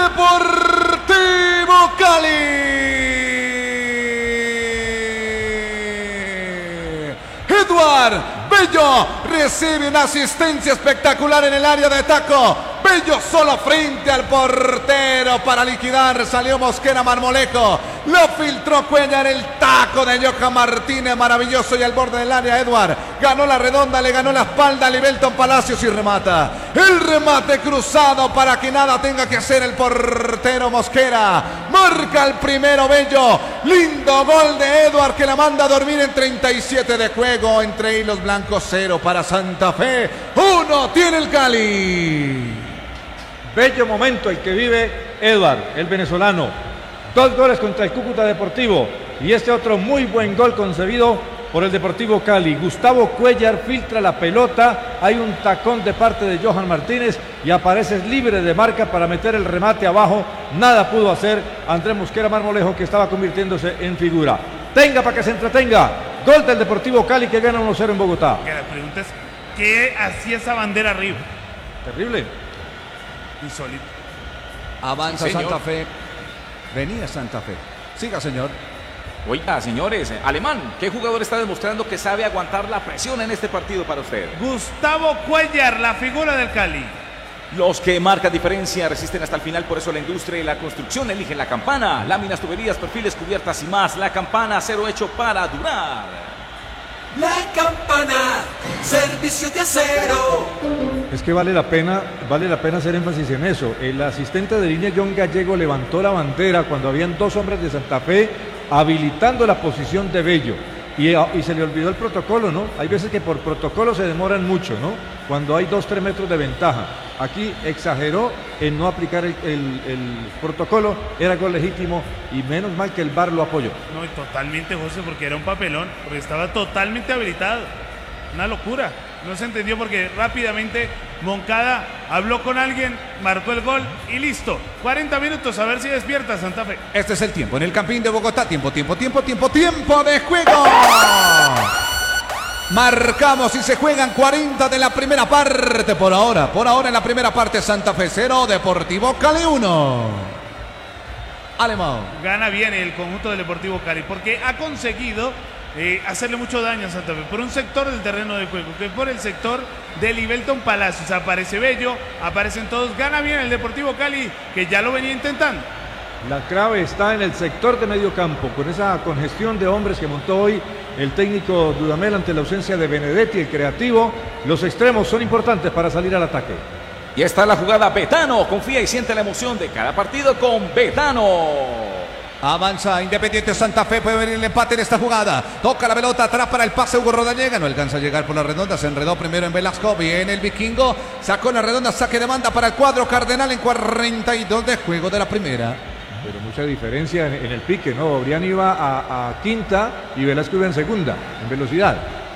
Deportivo Cali. Edward Bello recibe una asistencia espectacular en el área de taco. Bello solo frente al portero para liquidar. Salió Mosquera Marmolejo. Lo filtró Cuellar, el taco de Johan Martínez. Maravilloso y al borde del área Edward. Ganó la redonda, le ganó la espalda a Libelton Palacios y remata. El remate cruzado para que nada tenga que hacer el portero Mosquera. Marca el primero Bello. Lindo gol de Edward que la manda a dormir en 37 de juego. Entre hilos blancos 0 para Santa Fe. 1 tiene el Cali. Bello momento el que vive Edward, el venezolano. 2 goles contra el Cúcuta Deportivo y este otro muy buen gol concebido por el Deportivo Cali. Gustavo Cuellar filtra la pelota, hay un tacón de parte de Johan Martínez y aparece libre de marca para meter el remate abajo. Nada pudo hacer Andrés Mosquera Marmolejo, que estaba convirtiéndose en figura. Tenga para que se entretenga. Gol del Deportivo Cali que gana 1-0 en Bogotá. La pregunta es, ¿qué hacía esa bandera arriba? Terrible. Insólito. Avanza Sí, Santa Fe. Venía Santa Fe. Siga, señor. Oiga, señores, Alemán, ¿qué jugador está demostrando que sabe aguantar la presión en este partido para usted? Gustavo Cuellar, la figura del Cali. Los que marcan diferencia resisten hasta el final, por eso la industria y la construcción eligen La Campana. Láminas, tuberías, perfiles, cubiertas y más. La Campana, acero hecho para durar. La Campana, servicio de acero. Es que vale la pena hacer énfasis en eso. El asistente de línea John Gallego levantó la bandera cuando habían 2 hombres de Santa Fe habilitando la posición de Bello. Y se le olvidó el protocolo, ¿no? Hay veces que por protocolo se demoran mucho, ¿no? Cuando hay 2-3 metros de ventaja. Aquí exageró en no aplicar el protocolo, era gol legítimo y menos mal que el VAR lo apoyó. No, y totalmente, José, porque era un papelón, porque estaba totalmente habilitado. Una locura. No se entendió porque rápidamente Moncada habló con alguien, marcó el gol y listo. 40 minutos, a ver si despierta Santa Fe. Este es el tiempo en el Campín de Bogotá. Tiempo de juego. Marcamos y se juegan 40 de la primera parte. Por ahora en la primera parte Santa Fe 0, Deportivo Cali 1. Alemán. Gana bien el conjunto del Deportivo Cali porque ha conseguido hacerle mucho daño a Santa Fe por un sector del terreno de juego, que por el sector de Libelton Palacios. Aparece Bello, aparecen todos. Gana bien el Deportivo Cali, que ya lo venía intentando. La clave está en el sector de medio campo, con esa congestión de hombres que montó hoy el técnico Dudamel ante la ausencia de Benedetti, el creativo. Los extremos son importantes para salir al ataque. Y está la jugada Betano. Confía y siente la emoción de cada partido con Betano. Avanza Independiente Santa Fe, puede venir el empate en esta jugada. Toca la pelota atrás para el pase Hugo Rodallega. No alcanza a llegar por la redonda, se enredó primero en Velasco. Viene el vikingo, sacó la redonda, saque de banda para el cuadro cardenal en 42 de juego de la primera. Pero mucha diferencia en el pique, ¿no? Orián iba a quinta y Velasco iba en segunda, en velocidad.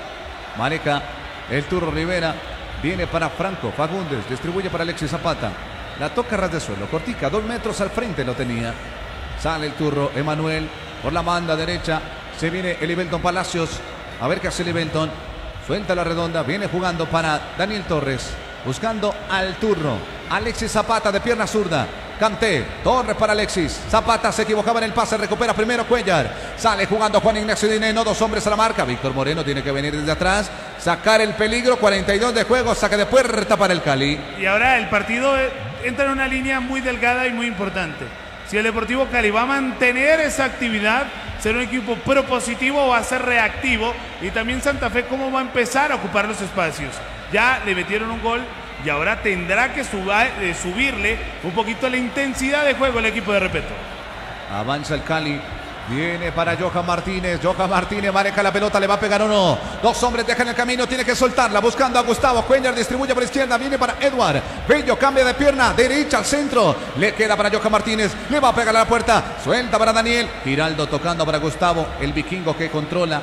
Maneja el Turro Rivera, viene para Franco Fagundes, distribuye para Alexis Zapata. La toca ras de suelo, cortica, 2 metros al frente lo tenía. Sale el Turro, Emanuel, por la banda derecha, se viene el Libelton Palacios. A ver qué hace Libelton, suelta la redonda, viene jugando para Daniel Torres, buscando al Turro. Alexis Zapata de pierna zurda. Canté, Torres para Alexis. Zapata se equivocaba en el pase, recupera primero Cuellar. Sale jugando Juan Ignacio Dineno, 2 hombres a la marca. Víctor Moreno tiene que venir desde atrás, sacar el peligro. 42 de juego, saque de puerta para el Cali. Y ahora el partido entra en una línea muy delgada y muy importante. Si el Deportivo Cali va a mantener esa actividad, ser un equipo propositivo o va a ser reactivo. Y también Santa Fe, cómo va a empezar a ocupar los espacios. Ya le metieron un gol y ahora tendrá que subirle un poquito la intensidad de juego el equipo de Repeto. Avanza el Cali. Viene para Johan Martínez. Johan Martínez maneja la pelota, le va a pegar o no. 2 hombres dejan el camino, tiene que soltarla. Buscando a Gustavo. Cuellar distribuye por izquierda. Viene para Edward. Bello cambia de pierna. Derecha al centro. Le queda para Johan Martínez. Le va a pegar a la puerta. Suelta para Daniel. Giraldo tocando para Gustavo. El vikingo que controla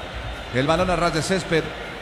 el balón a ras de césped.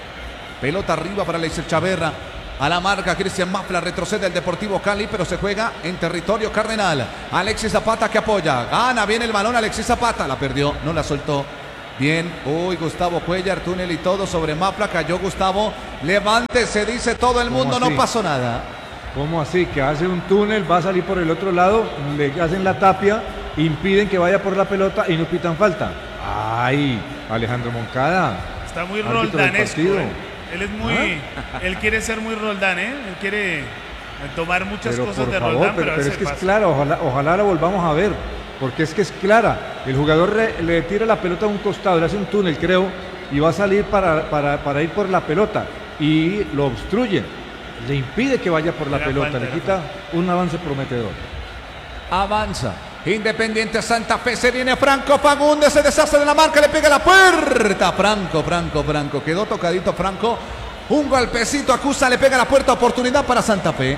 Pelota arriba para Alexis Chaverra. A la marca Cristian Mafla, retrocede el Deportivo Cali, pero se juega en territorio cardenal. Alexis Zapata que apoya, gana bien el balón Alexis Zapata, la perdió, no la soltó. Bien, uy, Gustavo Cuellar, túnel y todo sobre Mafla, cayó Gustavo. Levántese, dice todo el mundo, no pasó nada. ¿Cómo así? Que hace un túnel, va a salir por el otro lado, le hacen la tapia, impiden que vaya por la pelota y no pitan falta. ¡Ay! Alejandro Moncada. Está muy árbitro del roldanesco. partido. Él es muy. Él quiere ser muy roldán, ¿eh? Él quiere tomar muchas Pero cosas por de favor, roldán, pero a es veces que es pasa. clara, ojalá la volvamos a ver, porque es que es clara. El jugador le tira la pelota a un costado, le hace un túnel, creo, y va a salir para ir por la pelota, y lo obstruye, le impide que vaya por la Era pelota, falta, le era quita un avance prometedor. Avanza. Independiente Santa Fe, se viene Franco Fagundes, se deshace de la marca, le pega a la puerta. Franco. Quedó tocadito Franco. Un golpecito, acusa, le pega a la puerta. Oportunidad para Santa Fe.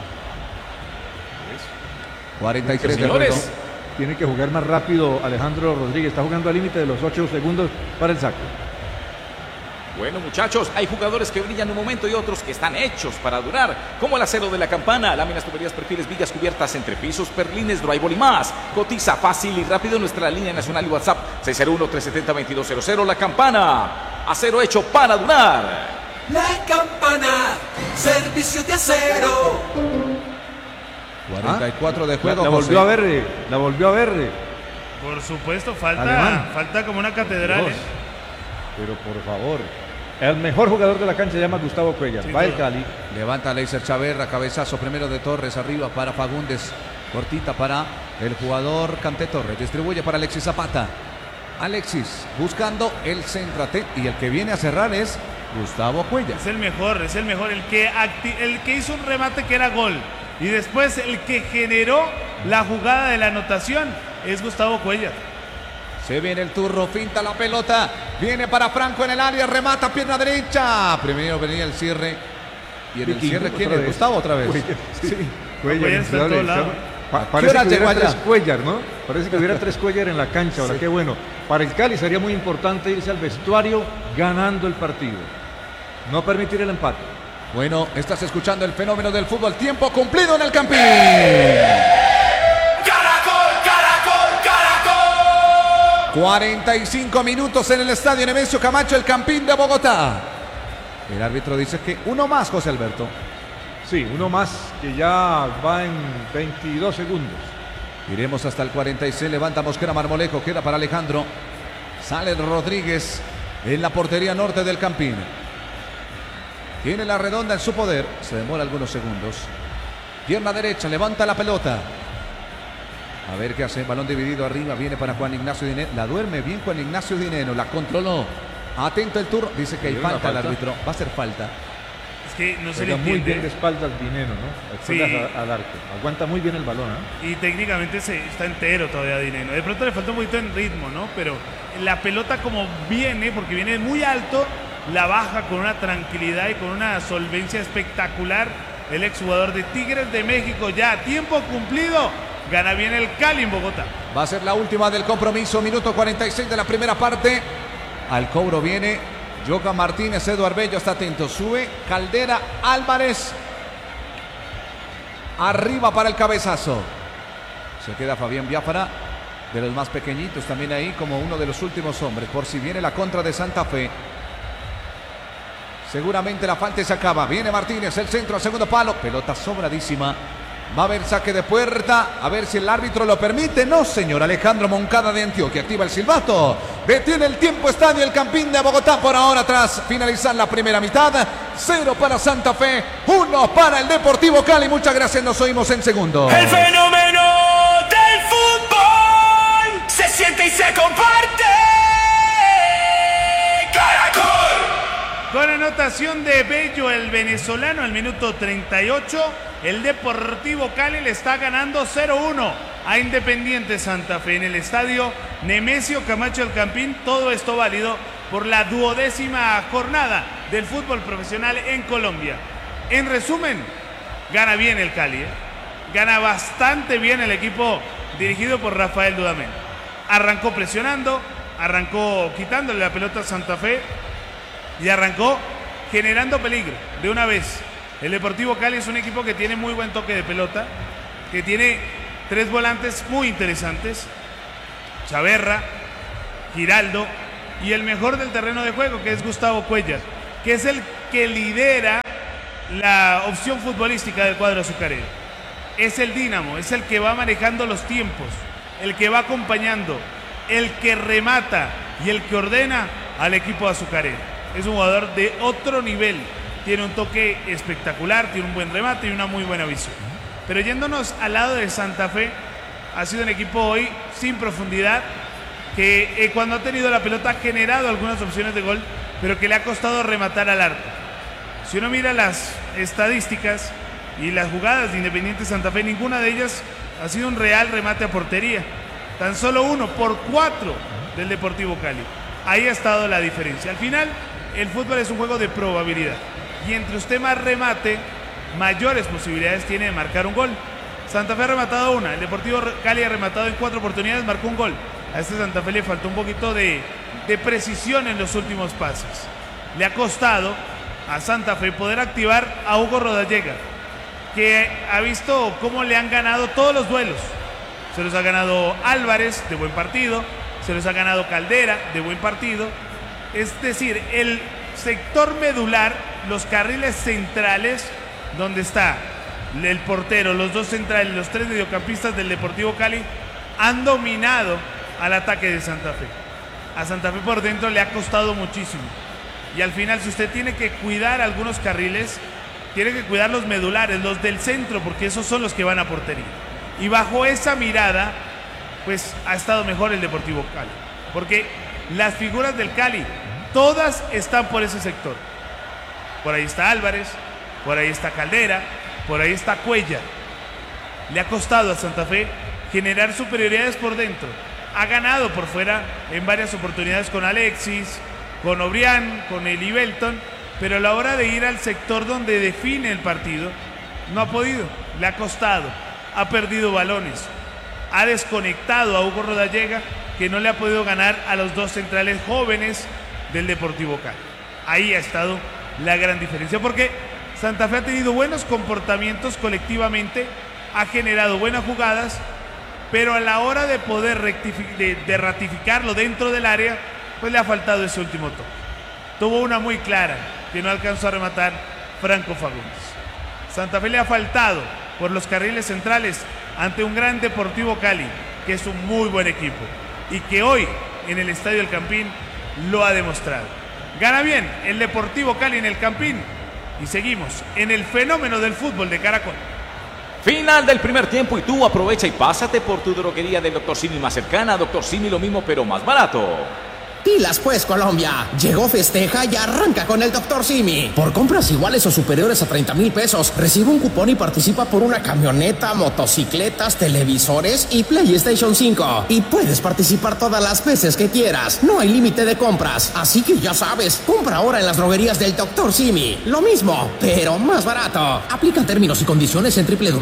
43 de Señores. juego. Tiene que jugar más rápido Alejandro Rodríguez, está jugando al límite de los 8 segundos para el saque. Bueno, muchachos, hay jugadores que brillan un momento y otros que están hechos para durar, como el acero de la campana, láminas, tuberías, perfiles, vigas, cubiertas, entrepisos, perlines, drywall y más. Cotiza fácil y rápido en nuestra línea nacional y WhatsApp 601-370-2200. La Campana, acero hecho para durar. La Campana, servicio de acero. 44 de juego. La volvió a ver, Por supuesto, Alemán. falta como una catedral. Dios. Pero por favor, el mejor jugador de la cancha se llama Gustavo Cuellar. Sin Va el duda. Cali. Levanta Leiser Chaverra, cabezazo primero de Torres, arriba para Fagundes, cortita para el jugador Canté Torres, distribuye para Alexis Zapata. Alexis buscando el céntrate y el que viene a cerrar es Gustavo Cuellar. Es el mejor, el que hizo un remate que era gol. Y después el que generó la jugada de la anotación es Gustavo Cuellar. Se viene el turno, finta la pelota, viene para Franco en el área, remata pierna derecha. Primero venía el cierre. Y en el Vikingo, cierre, ¿quién otra es? vez. Gustavo otra vez. Cuellar, sí. Cuellar Cuellar, está en todo lado. Parece hora que llegó hubiera allá? tres Cuellar, ¿no? Parece que hubiera tres Cuellar en la cancha. Ahora, qué bueno. Para el Cali sería muy importante irse al vestuario ganando el partido. No permitir el empate. Bueno, estás escuchando el fenómeno del fútbol. Tiempo cumplido en el Campín. Caracol, 45 minutos en el estadio Nemesio Camacho, el Campín de Bogotá. El árbitro dice que uno más, José Alberto. Sí, uno más que ya va en 22 segundos. Iremos hasta el 46. Levanta Mosquera Marmolejo. Queda para Alejandro. Sale Rodríguez en la portería norte del Campín. Tiene la redonda en su poder. Se demora algunos segundos. Pierna derecha. Levanta la pelota. A ver qué hace. Balón dividido arriba. Viene para Juan Ignacio Dineno. La duerme bien Juan Ignacio Dineno. La controló. Atento el turno. Dice que hay ¿Hay una falta el falta? árbitro. Va a ser falta. Es que no se le Juega muy bien de entiende. espaldas Dineno, ¿no? Espaldas Sí. al arco. Aguanta muy bien el balón, ¿eh? Y técnicamente está entero todavía Dineno. De pronto le falta un poquito en ritmo, ¿no? Pero la pelota como viene, porque viene muy alto, la baja con una tranquilidad y con una solvencia espectacular. El exjugador de Tigres de México ya a tiempo cumplido. Gana bien el Cali en Bogotá. Va a ser la última del compromiso. Minuto 46 de la primera parte. Al cobro viene Joca Martínez. Eduard Bello está atento. Sube Caldera Álvarez. Arriba para el cabezazo. Se queda Fabián Biafara, de los más pequeñitos, también ahí como uno de los últimos hombres. Por si viene la contra de Santa Fe. Seguramente la falta se acaba. Viene Martínez, el centro, al segundo palo. Pelota sobradísima. Va a haber saque de puerta. A ver si el árbitro lo permite. No, señor. Alejandro Moncada de Antioquia activa el silbato. Detiene el tiempo estadio el Campín de Bogotá por ahora tras finalizar la primera mitad. 0 para Santa Fe, 1 para el Deportivo Cali. Muchas gracias. Nos oímos en segundo. El fenómeno del fútbol se siente y se comparte. Caracol. Con anotación de Bello, el venezolano, al minuto 38, el Deportivo Cali le está ganando 0-1 a Independiente Santa Fe en el estadio Nemesio Camacho El Campín. Todo esto válido por la 12ª jornada del fútbol profesional en Colombia. En resumen, gana bien el Cali, gana bastante bien el equipo dirigido por Rafael Dudamel. Arrancó presionando, arrancó quitándole la pelota a Santa Fe y arrancó generando peligro de una vez. El Deportivo Cali es un equipo que tiene muy buen toque de pelota, que tiene 3 volantes muy interesantes: Chaverra, Giraldo y el mejor del terreno de juego, que es Gustavo Cuellar, que es el que lidera la opción futbolística del cuadro azucarero. Es el dínamo, es el que va manejando los tiempos, el que va acompañando, el que remata y el que ordena al equipo azucarero. Es un jugador de otro nivel, tiene un toque espectacular, tiene un buen remate y una muy buena visión. Pero yéndonos al lado de Santa Fe, ha sido un equipo hoy sin profundidad, que cuando ha tenido la pelota ha generado algunas opciones de gol, pero que le ha costado rematar al arco. Si uno mira las estadísticas y las jugadas de Independiente Santa Fe, ninguna de ellas ha sido un real remate a portería. Tan solo 1 por 4 del Deportivo Cali. Ahí ha estado la diferencia. Al final, el fútbol es un juego de probabilidad. Y entre usted más remate, mayores posibilidades tiene de marcar un gol. Santa Fe ha rematado una, el Deportivo Cali ha rematado en 4 oportunidades, marcó un gol. A este Santa Fe le faltó un poquito de precisión en los últimos pases. Le ha costado a Santa Fe poder activar a Hugo Rodallega, que ha visto cómo le han ganado todos los duelos. Se los ha ganado Álvarez, de buen partido, se los ha ganado Caldera, de buen partido. Es decir, el sector medular, los carriles centrales, donde está el portero, los 2 centrales, los 3 mediocampistas del Deportivo Cali, han dominado al ataque de Santa Fe. A Santa Fe por dentro le ha costado muchísimo. Y al final, si usted tiene que cuidar algunos carriles, tiene que cuidar los medulares, los del centro, porque esos son los que van a portería. Y bajo esa mirada, pues ha estado mejor el Deportivo Cali. Porque las figuras del Cali, todas están por ese sector. Por ahí está Álvarez, por ahí está Caldera, por ahí está Cuellar. Le ha costado a Santa Fe generar superioridades por dentro. Ha ganado por fuera en varias oportunidades con Alexis, con Obrián, con Eli Belton, pero a la hora de ir al sector donde define el partido, no ha podido, le ha costado, ha perdido balones, ha desconectado a Hugo Rodallega, que no le ha podido ganar a los 2 centrales jóvenes del Deportivo Cali. Ahí ha estado la gran diferencia, porque Santa Fe ha tenido buenos comportamientos colectivamente, ha generado buenas jugadas, pero a la hora de poder de ratificarlo dentro del área, pues le ha faltado ese último toque. Tuvo una muy clara que no alcanzó a rematar Franco Fagundes. Santa Fe le ha faltado por los carriles centrales ante un gran Deportivo Cali, que es un muy buen equipo y que hoy en el Estadio El Campín lo ha demostrado. Gana bien el Deportivo Cali en el Campín y seguimos en el fenómeno del fútbol de Caracol. Final del primer tiempo y tú aprovecha y pásate por tu droguería del Dr. Simi más cercana. Dr. Simi, lo mismo pero más barato. Pilas pues, Colombia. Llegó Festeja y arranca con el Dr. Simi. Por compras iguales o superiores a 30,000 pesos, recibe un cupón y participa por una camioneta, motocicletas, televisores y PlayStation 5. Y puedes participar todas las veces que quieras. No hay límite de compras. Así que ya sabes, compra ahora en las droguerías del Dr. Simi. Lo mismo, pero más barato. Aplican términos y condiciones en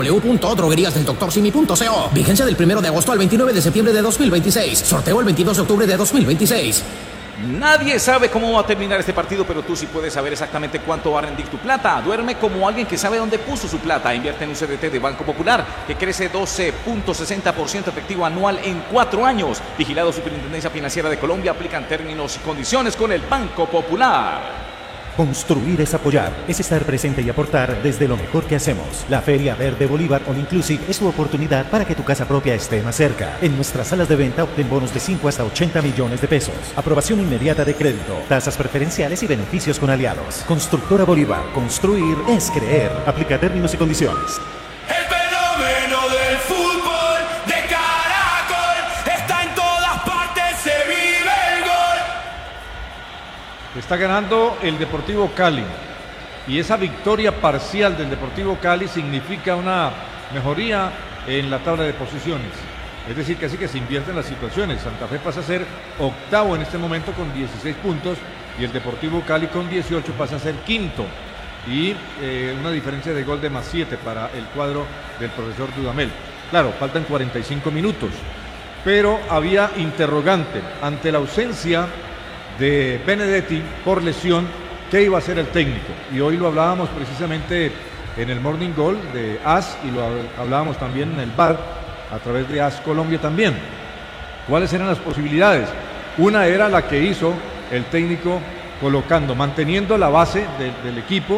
www.drogueriasdeldoctorsimi.co. Vigencia del 1 de agosto al 29 de septiembre de 2026. Sorteo el 22 de octubre de 2026. Nadie sabe cómo va a terminar este partido, pero tú sí puedes saber exactamente cuánto va a rendir tu plata. Duerme como alguien que sabe dónde puso su plata. Invierte en un CDT de Banco Popular que crece 12.60% efectivo anual en 4 años. Vigilado Superintendencia Financiera de Colombia. Aplican términos y condiciones con el Banco Popular. Construir es apoyar, es estar presente y aportar desde lo mejor que hacemos. La Feria Verde Bolívar All Inclusive es tu oportunidad para que tu casa propia esté más cerca. En nuestras salas de venta obtén bonos de 5 hasta 80 millones de pesos. Aprobación inmediata de crédito, tasas preferenciales y beneficios con aliados. Constructora Bolívar, construir es creer. Aplica términos y condiciones. El fenómeno del fútbol de Caracol está en todas partes, se vive el gol. Está ganando el Deportivo Cali y esa victoria parcial del Deportivo Cali significa una mejoría en la tabla de posiciones. Es decir, que así que se invierten las situaciones. Santa Fe pasa a ser octavo en este momento con 16 puntos y el Deportivo Cali con 18 pasa a ser quinto. Y una diferencia de gol de +7 para el cuadro del profesor Dudamel. Claro, faltan 45 minutos, pero había interrogante ante la ausencia de Benedetti por lesión, ¿qué iba a hacer el técnico? Y hoy lo hablábamos precisamente en el Morning Goal de AS y lo hablábamos también en el VAR a través de AS Colombia también. ¿Cuáles eran las posibilidades? Una era la que hizo el técnico manteniendo la base del equipo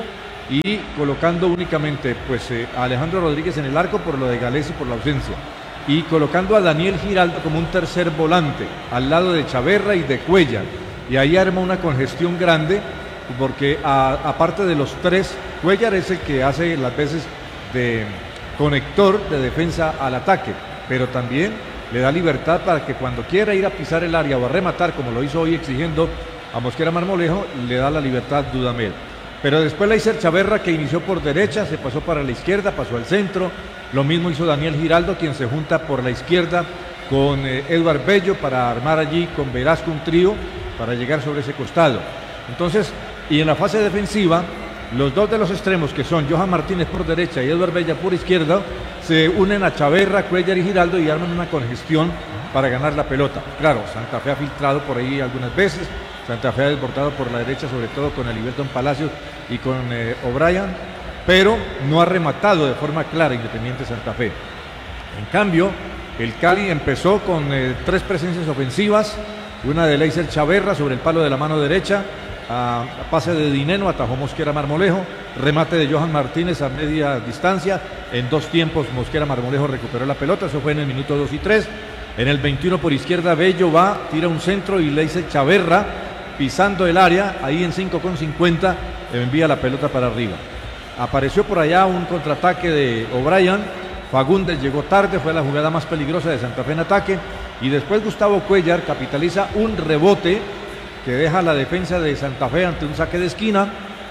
y colocando únicamente pues, a Alejandro Rodríguez en el arco por lo de Gales y por la ausencia, y colocando a Daniel Giraldo como un tercer volante al lado de Chaverra y de Cuellar, y ahí arma una congestión grande porque aparte de los tres, Cuellar es el que hace las veces de conector de defensa al ataque, pero también le da libertad para que cuando quiera ir a pisar el área o a rematar, como lo hizo hoy exigiendo a Mosquera Marmolejo, le da la libertad Dudamel. Pero después Leiser Chaverra, que inició por derecha, se pasó para la izquierda, pasó al centro. Lo mismo hizo Daniel Giraldo, quien se junta por la izquierda con Edward Bello para armar allí con Velasco un trío para llegar sobre ese costado. Entonces, y en la fase defensiva, los dos de los extremos, que son Johan Martínez por derecha y Edward Bello por izquierda, se unen a Chaverra, Cuellar y Giraldo y arman una congestión para ganar la pelota. Claro, Santa Fe ha filtrado por ahí algunas veces, Santa Fe ha desbordado por la derecha, sobre todo con Eliberton Palacios y con O'Brien, pero no ha rematado de forma clara Independiente Santa Fe. En cambio, el Cali empezó con 3 presencias ofensivas, una de Leiser Chaverra sobre el palo de la mano derecha, a pase de Dineno, atajó Mosquera Marmolejo, remate de Johan Martínez a media distancia, en 2 tiempos Mosquera Marmolejo recuperó la pelota, eso fue en el minuto 2 y 3, en el 21 por izquierda Bello va, tira un centro y Leiser Chaverra, pisando el área, ahí en 5:50, envía la pelota para arriba. Apareció por allá un contraataque de O'Brien, Fagundes llegó tarde, fue la jugada más peligrosa de Santa Fe en ataque, y después Gustavo Cuellar capitaliza un rebote que deja la defensa de Santa Fe ante un saque de esquina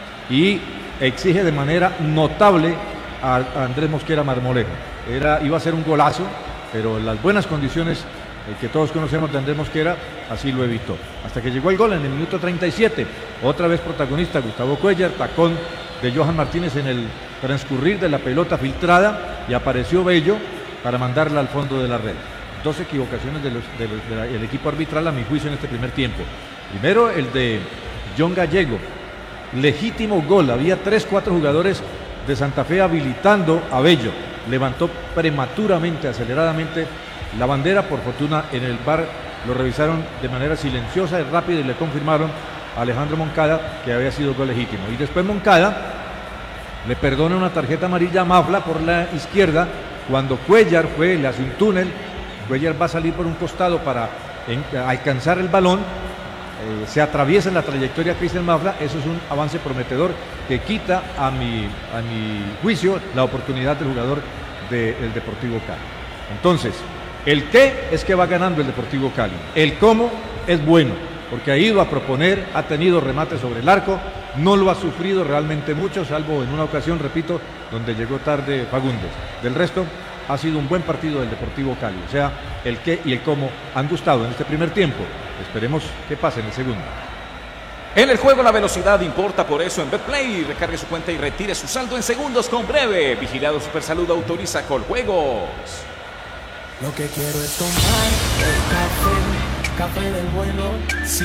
y exige de manera notable a Andrés Mosquera Marmolejo. Iba a ser un golazo, pero las buenas condiciones que todos conocemos de Andrés Mosquera así lo evitó. Hasta que llegó el gol en el minuto 37, otra vez protagonista Gustavo Cuellar, tacón de Johan Martínez en el transcurrir de la pelota filtrada y apareció Bello para mandarla al fondo de la red. 2 equivocaciones del equipo arbitral a mi juicio en este primer tiempo. Primero el de John Gallego, legítimo gol, había 3-4 jugadores de Santa Fe habilitando a Bello, levantó prematuramente, aceleradamente la bandera, por fortuna en el VAR lo revisaron de manera silenciosa y rápida y le confirmaron a Alejandro Moncada que había sido gol legítimo. Y después Moncada le perdona una tarjeta amarilla a Mafla por la izquierda cuando Cuellar le hace un túnel, Cuellar va a salir por un costado para alcanzar el balón, se atraviesa en la trayectoria Cristian Mafla, eso es un avance prometedor que quita a mi juicio la oportunidad del jugador del Deportivo Cali. Entonces, el qué es que va ganando el Deportivo Cali, el cómo es bueno, porque ha ido a proponer, ha tenido remate sobre el arco, no lo ha sufrido realmente mucho, salvo en una ocasión, repito, donde llegó tarde Fagundes. Del resto, ha sido un buen partido del Deportivo Cali, o sea, el qué y el cómo han gustado en este primer tiempo. Esperemos que pase en el segundo. En el juego la velocidad importa, por eso en Betplay recargue su cuenta y retire su saldo en segundos con Breve. Vigilado Supersalud, autoriza Coljuegos. Lo que quiero es tomar el café del bueno. Sí.